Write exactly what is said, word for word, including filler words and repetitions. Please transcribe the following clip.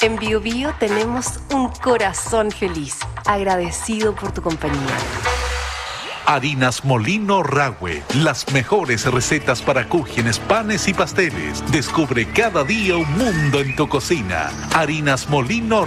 En Bio Bio tenemos un corazón feliz, agradecido por tu compañía. Harinas Molino Rahue, las mejores recetas para cúgenes, panes y pasteles. Descubre cada día un mundo en tu cocina. Harinas Molino